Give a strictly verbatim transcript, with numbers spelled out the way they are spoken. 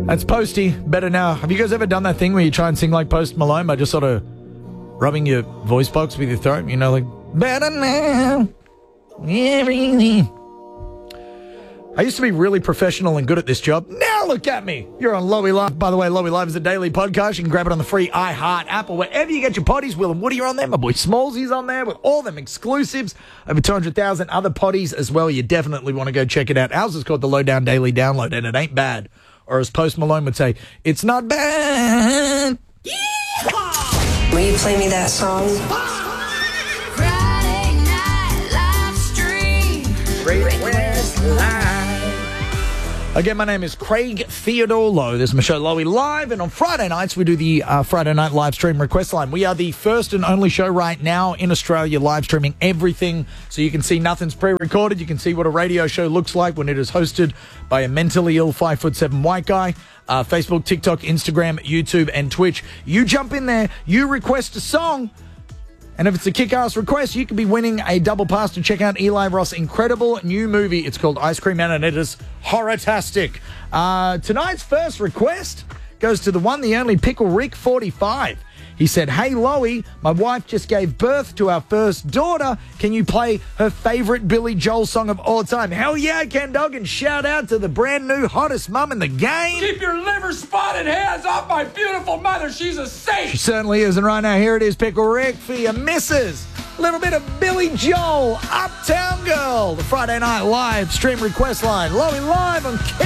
That's Posty, Better Now. Have you guys ever done that thing where you try and sing like Post Malone by just sort of rubbing your voice box with your throat? You know, like, better now, everything. I used to be really professional and good at this job. Now look at me. You're on Lowy Live. By the way, Lowy Live is a daily podcast. You can grab it on the free iHeart app or wherever you get your potties. Will and Woody are on there. My boy Smallsy's on there with all them exclusives. Over two hundred thousand other potties as well. You definitely want to go check it out. Ours is called the Lowdown Daily Download, and it ain't bad. Or as Post Malone would say, it's not bad. Yeehaw! Will you play me that song? Friday night live stream. Great West Live. Again, my name is Craig Theodore Lowe. This is my show, Lowy Live, and on Friday nights, we do the uh, Friday Night Live Stream Request Line. We are the first and only show right now in Australia live streaming everything, so you can see nothing's pre-recorded. You can see what a radio show looks like when it is hosted by a mentally ill five foot seven white guy. Uh, Facebook, TikTok, Instagram, YouTube, and Twitch. You jump in there, you request a song, and if it's a kick-ass request, you could be winning a double pass to check out Eli Roth's incredible new movie. It's called Ice Cream Man, and it is horror-tastic. Uh, tonight's first request goes to the one, the only Pickle Rick forty-five. He said, hey, Lowy, my wife just gave birth to our first daughter. Can you play her favorite Billy Joel song of all time? Hell yeah, Ken Dog, and shout out to the brand new hottest mum in the game. Keep your liver spotted hands off my beautiful mother. She's a saint. She certainly is. And right now, here it is, Pickle Rick for your missus. A little bit of Billy Joel, Uptown Girl, the Friday Night Live Stream Request Line. Lowy Live on K